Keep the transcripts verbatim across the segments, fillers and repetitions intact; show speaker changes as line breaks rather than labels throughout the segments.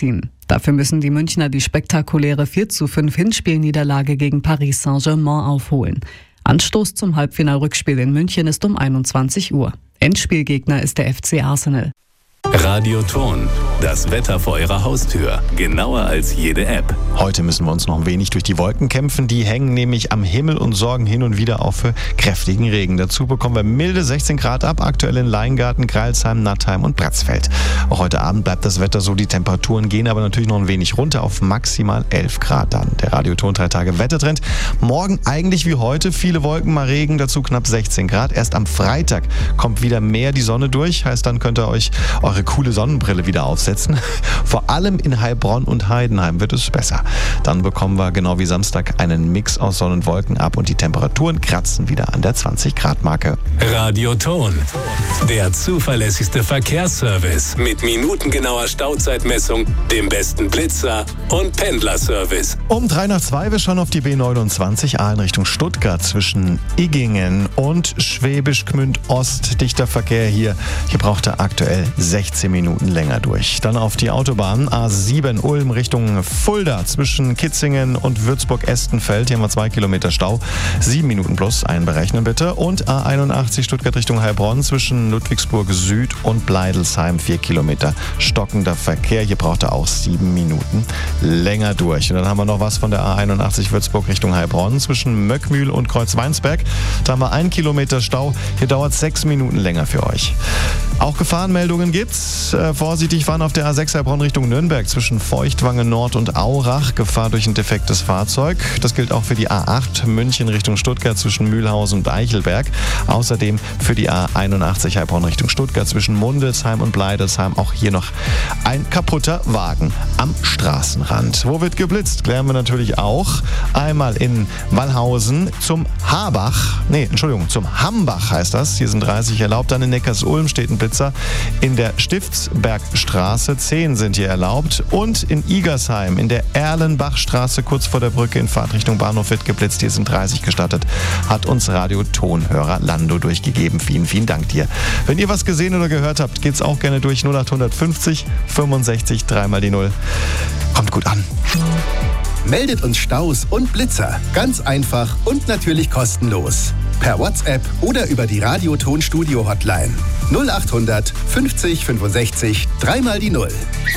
ziehen. Dafür müssen die Münchner die spektakuläre vier zu fünf Hinspielniederlage gegen Paris Saint-Germain aufholen. Anstoß zum Halbfinalrückspiel in München ist um einundzwanzig Uhr. Endspielgegner ist der F C Arsenal.
Radioton, das Wetter vor Ihrer Haustür. Genauer als jede App.
Heute müssen wir uns noch ein wenig durch die Wolken kämpfen. Die hängen nämlich am Himmel und sorgen hin und wieder auch für kräftigen Regen. Dazu bekommen wir milde sechzehn Grad ab, aktuell in Leingarten, Greilsheim, Nattheim und Bratzfeld. Auch heute Abend bleibt das Wetter so. Die Temperaturen gehen aber natürlich noch ein wenig runter auf maximal elf Grad dann. Der Radioton drei Tage Wettertrend. Morgen eigentlich wie heute, viele Wolken, mal Regen, dazu knapp sechzehn Grad. Erst am Freitag kommt wieder mehr die Sonne durch. Heißt, dann könnt ihr euch eure coole Sonnenbrille wieder aufsetzen. Vor allem in Heilbronn und Heidenheim wird es besser. Dann bekommen wir genau wie Samstag einen Mix aus Sonne und Wolken ab und die Temperaturen kratzen wieder an der zwanzig Grad Marke.
Radioton, der zuverlässigste Verkehrsservice mit minutengenauer Stauzeitmessung, dem besten Blitzer und Pendlerservice.
Um drei nach zwei, wir schauen auf die B neunundzwanzig A in Richtung Stuttgart zwischen Iggingen und Schwäbisch Gmünd Ost. Dichter Verkehr hier. Hier braucht er aktuell sechzehn Minuten länger durch. Dann auf die Autobahn A sieben Ulm Richtung Fulda zwischen Kitzingen und Würzburg-Estenfeld. Hier haben wir zwei Kilometer Stau. Sieben Minuten plus einberechnen bitte. Und A einundachtzig Stuttgart Richtung Heilbronn zwischen Ludwigsburg Süd und Bleidelsheim. Vier Kilometer stockender Verkehr. Hier braucht er auch sieben Minuten länger durch. Und dann haben wir noch was von der A einundachtzig Würzburg Richtung Heilbronn zwischen Möckmühl und Kreuzweinsberg. Da haben wir ein Kilometer Stau. Hier dauert es sechs Minuten länger für euch. Auch Gefahrenmeldungen gibt's. Äh, vorsichtig fahren auf der A sechs Heilbronn Richtung Nürnberg zwischen Feuchtwangen Nord und Aurach. Gefahr durch ein defektes Fahrzeug. Das gilt auch für die A acht München Richtung Stuttgart zwischen Mühlhausen und Eichelberg. Außerdem für die A einundachtzig Heilbronn Richtung Stuttgart zwischen Mundelsheim und Bleidelsheim. Auch hier noch ein kaputter Wagen am Straßenrand. Wo wird geblitzt? Klären wir natürlich auch. Einmal in Wallhausen zum Habach. Nee, Entschuldigung, zum Hambach heißt das. Hier sind dreißig erlaubt. Dann in Neckarsulm steht ein Blitzer. In der Stiftsbergstraße zehn sind hier erlaubt und in Igersheim in der Erlenbachstraße kurz vor der Brücke in Fahrtrichtung Bahnhof wird geblitzt. Hier sind dreißig gestattet, hat uns Radiotonhörer Lando durchgegeben. Vielen, vielen Dank dir. Wenn ihr was gesehen oder gehört habt, geht's auch gerne durch null acht fünfzig fünfundsechzig dreimal die null. Kommt gut an.
Meldet uns Staus und Blitzer. Ganz einfach und natürlich kostenlos. Per WhatsApp oder über die Radioton-Studio-Hotline. null acht fünfzig fünfundsechzig dreimal die null.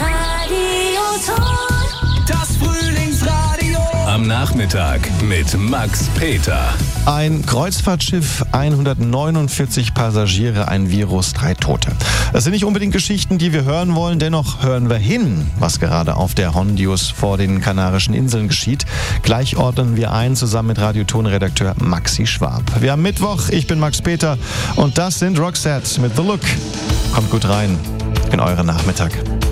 Radioton.
Das Frühlingsradio. Am Nachmittag mit Max Peter.
Ein Kreuzfahrtschiff, hundertneunundvierzig Passagiere, ein Virus, drei Tote. Das sind nicht unbedingt Geschichten, die wir hören wollen, dennoch hören wir hin, was gerade auf der Hondius vor den Kanarischen Inseln geschieht. Gleich ordnen wir ein, zusammen mit Radioton-Redakteur Maxi Schwab. Wir haben Mittwoch, ich bin Max Peter und das sind Roxette mit The Look. Kommt gut rein in euren Nachmittag.